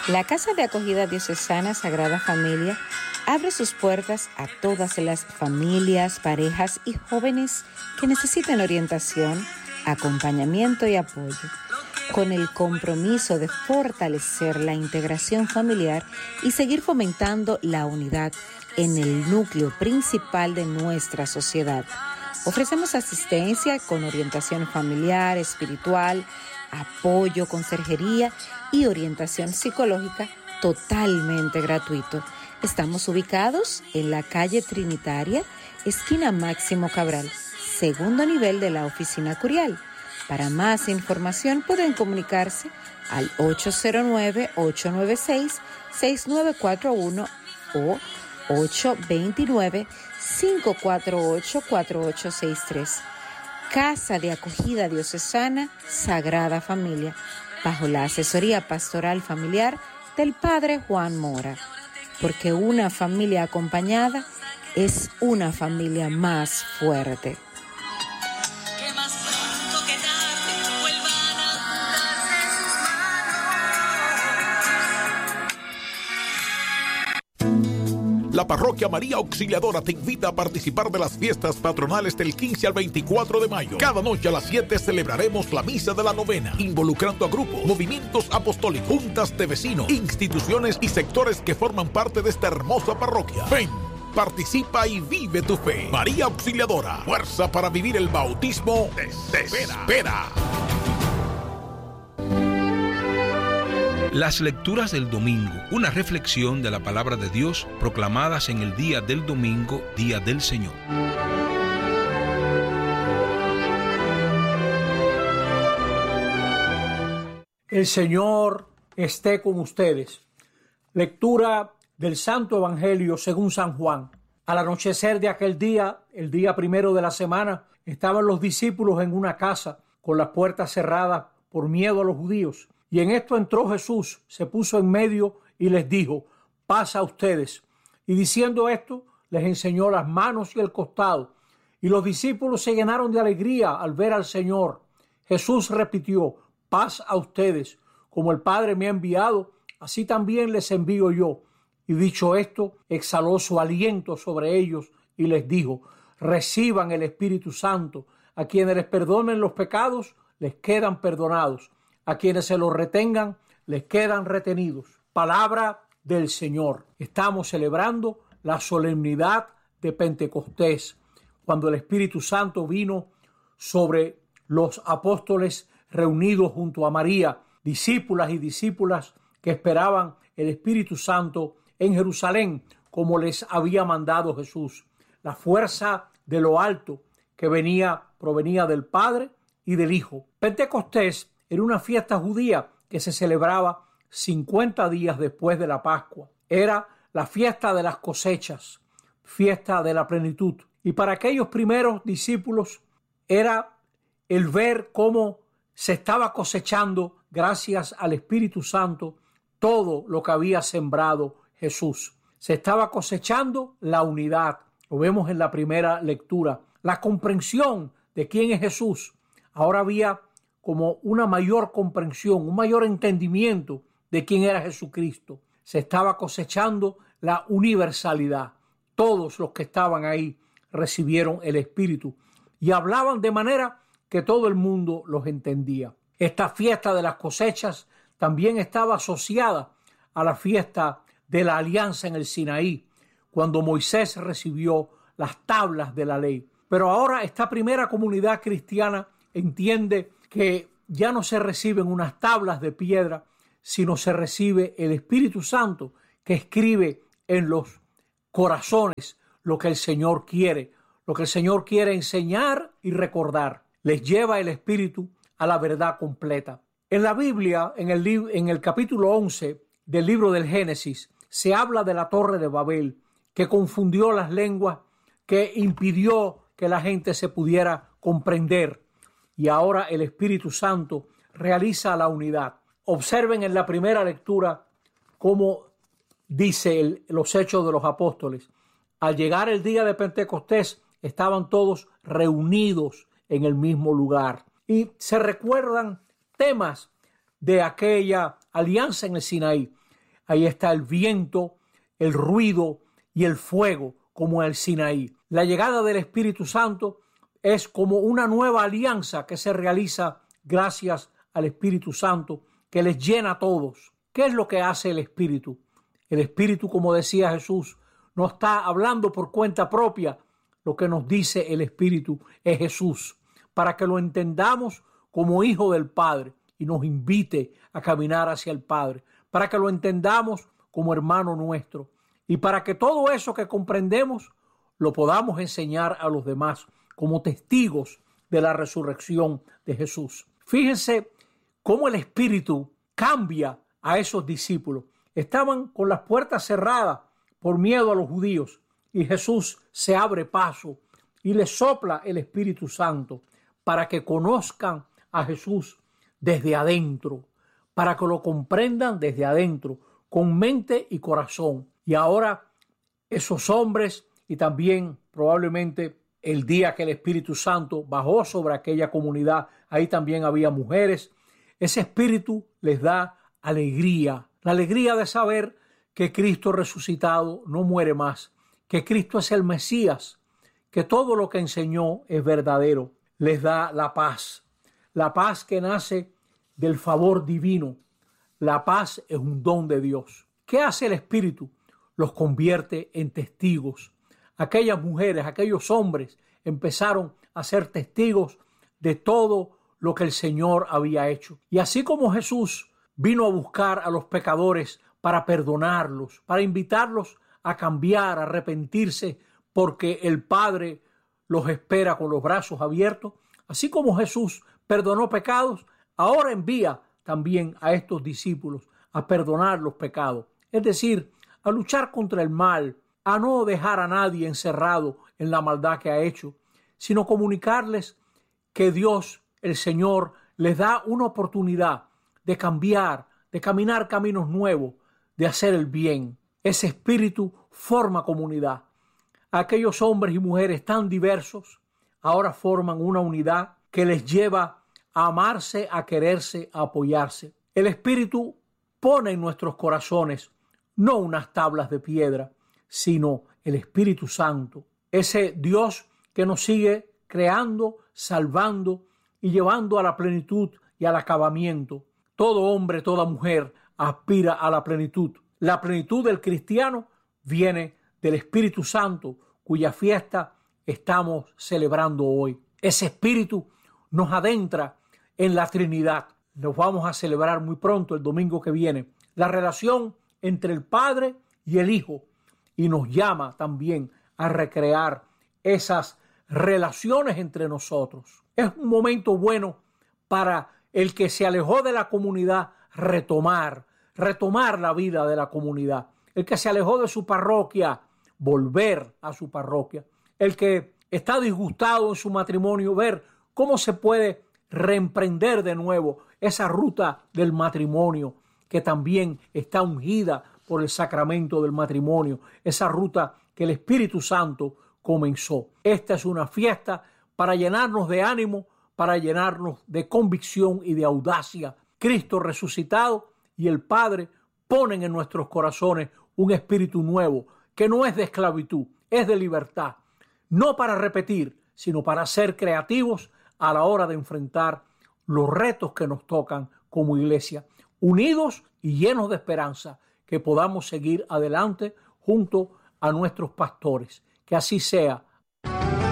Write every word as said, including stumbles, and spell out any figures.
La Casa de Acogida Diocesana Sagrada Familia abre sus puertas a todas las familias, parejas y jóvenes que necesiten orientación, acompañamiento y apoyo, con el compromiso de fortalecer la integración familiar y seguir fomentando la unidad en el núcleo principal de nuestra sociedad. Ofrecemos asistencia con orientación familiar, espiritual, apoyo, conserjería y orientación psicológica totalmente gratuito. Estamos ubicados en la calle Trinitaria, esquina Máximo Cabral, segundo nivel de la oficina curial. Para más información pueden comunicarse al ocho cero nueve, ocho nueve seis, seis nueve cuatro uno o ocho dos nueve, cinco cuatro ocho, cuatro ocho seis tres. Casa de Acogida Diocesana Sagrada Familia, bajo la asesoría pastoral familiar del Padre Juan Mora. Porque una familia acompañada es una familia más fuerte. La Parroquia María Auxiliadora te invita a participar de las fiestas patronales del quince al veinticuatro de mayo. Cada noche a las siete celebraremos la misa de la novena, involucrando a grupos, movimientos apostólicos, juntas de vecinos, instituciones y sectores que forman parte de esta hermosa parroquia. Ven, participa y vive tu fe. María Auxiliadora, fuerza para vivir el bautismo desde espera. Las lecturas del domingo, una reflexión de la palabra de Dios proclamadas en el día del domingo, día del Señor. El Señor esté con ustedes. Lectura del Santo Evangelio según San Juan. Al anochecer de aquel día, el día primero de la semana, estaban los discípulos en una casa con las puertas cerradas por miedo a los judíos. Y en esto entró Jesús, se puso en medio y les dijo: paz a ustedes. Y diciendo esto, les enseñó las manos y el costado. Y los discípulos se llenaron de alegría al ver al Señor. Jesús repitió: paz a ustedes. Como el Padre me ha enviado, así también les envío yo. Y dicho esto, exhaló su aliento sobre ellos y les dijo: reciban el Espíritu Santo. A quienes les perdonen los pecados, les quedan perdonados. A quienes se los retengan, les quedan retenidos. Palabra del Señor. Estamos celebrando la solemnidad de Pentecostés, cuando el Espíritu Santo vino sobre los apóstoles reunidos junto a María, discípulas y discípulas que esperaban el Espíritu Santo en Jerusalén, como les había mandado Jesús. La fuerza de lo alto que venía, provenía del Padre y del Hijo. Pentecostés era una fiesta judía que se celebraba cincuenta días después de la Pascua. Era la fiesta de las cosechas, fiesta de la plenitud. Y para aquellos primeros discípulos era el ver cómo se estaba cosechando, gracias al Espíritu Santo, todo lo que había sembrado Jesús. Se estaba cosechando la unidad. Lo vemos en la primera lectura. La comprensión de quién es Jesús. Ahora había como una mayor comprensión, un mayor entendimiento de quién era Jesucristo. Se estaba cosechando la universalidad. Todos los que estaban ahí recibieron el Espíritu y hablaban de manera que todo el mundo los entendía. Esta fiesta de las cosechas también estaba asociada a la fiesta de la alianza en el Sinaí, cuando Moisés recibió las tablas de la ley. Pero ahora esta primera comunidad cristiana entiende que ya no se reciben unas tablas de piedra, sino se recibe el Espíritu Santo que escribe en los corazones lo que el Señor quiere, lo que el Señor quiere enseñar y recordar. Les lleva el Espíritu a la verdad completa. En la Biblia, en el, en el capítulo once del libro del Génesis, se habla de la Torre de Babel, que confundió las lenguas, que impidió que la gente se pudiera comprender. Y ahora el Espíritu Santo realiza la unidad. Observen en la primera lectura cómo dice el, los Hechos de los Apóstoles. Al llegar el día de Pentecostés, estaban todos reunidos en el mismo lugar. Y se recuerdan temas de aquella alianza en el Sinaí. Ahí está el viento, el ruido y el fuego, como el Sinaí. La llegada del Espíritu Santo es como una nueva alianza que se realiza gracias al Espíritu Santo, que les llena a todos. ¿Qué es lo que hace el Espíritu? El Espíritu, como decía Jesús, no está hablando por cuenta propia. Lo que nos dice el Espíritu es Jesús, para que lo entendamos como hijo del Padre y nos invite a caminar hacia el Padre, para que lo entendamos como hermano nuestro y para que todo eso que comprendemos lo podamos enseñar a los demás como testigos de la resurrección de Jesús. Fíjense cómo el Espíritu cambia a esos discípulos. Estaban con las puertas cerradas por miedo a los judíos y Jesús se abre paso y les sopla el Espíritu Santo para que conozcan a Jesús desde adentro, para que lo comprendan desde adentro, con mente y corazón. Y ahora esos hombres y también probablemente el día que el Espíritu Santo bajó sobre aquella comunidad, ahí también había mujeres. Ese Espíritu les da alegría, la alegría de saber que Cristo resucitado no muere más, que Cristo es el Mesías, que todo lo que enseñó es verdadero. Les da la paz, la paz que nace del favor divino. La paz es un don de Dios. ¿Qué hace el Espíritu? Los convierte en testigos. Aquellas mujeres, aquellos hombres empezaron a ser testigos de todo lo que el Señor había hecho. Y así como Jesús vino a buscar a los pecadores para perdonarlos, para invitarlos a cambiar, a arrepentirse, porque el Padre los espera con los brazos abiertos, así como Jesús perdonó pecados, ahora envía también a estos discípulos a perdonar los pecados, es decir, a luchar contra el mal, a no dejar a nadie encerrado en la maldad que ha hecho, sino comunicarles que Dios, el Señor, les da una oportunidad de cambiar, de caminar caminos nuevos, de hacer el bien. Ese espíritu forma comunidad. Aquellos hombres y mujeres tan diversos ahora forman una unidad que les lleva a amarse, a quererse, a apoyarse. El Espíritu pone en nuestros corazones no unas tablas de piedra, sino el Espíritu Santo, ese Dios que nos sigue creando, salvando y llevando a la plenitud y al acabamiento. Todo hombre, toda mujer aspira a la plenitud. La plenitud del cristiano viene del Espíritu Santo, cuya fiesta estamos celebrando hoy. Ese Espíritu nos adentra en la Trinidad. Nos vamos a celebrar muy pronto, el domingo que viene, la relación entre el Padre y el Hijo, y nos llama también a recrear esas relaciones entre nosotros. Es un momento bueno para el que se alejó de la comunidad retomar, retomar la vida de la comunidad. El que se alejó de su parroquia, volver a su parroquia. El que está disgustado en su matrimonio, ver cómo se puede reemprender de nuevo esa ruta del matrimonio que también está ungida por el sacramento del matrimonio, esa ruta que el Espíritu Santo comenzó. Esta es una fiesta para llenarnos de ánimo, para llenarnos de convicción y de audacia. Cristo resucitado y el Padre ponen en nuestros corazones un espíritu nuevo que no es de esclavitud, es de libertad. No para repetir, sino para ser creativos a la hora de enfrentar los retos que nos tocan como iglesia, unidos y llenos de esperanza, que podamos seguir adelante junto a nuestros pastores. Que así sea